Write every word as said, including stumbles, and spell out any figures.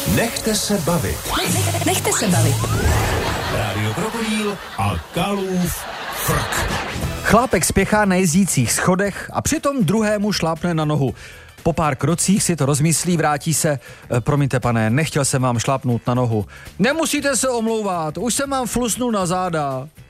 Nechte se bavit. Nechte se bavit. Rádio Krokodýl a Kalův frk. Chlápek spěchá na jezdících schodech a přitom druhému šlápne na nohu. Po pár krocích si to rozmyslí, vrátí se. E, promiňte, pane, nechtěl jsem vám šlápnout na nohu. Nemusíte se omlouvat, už jsem vám flusnul na záda.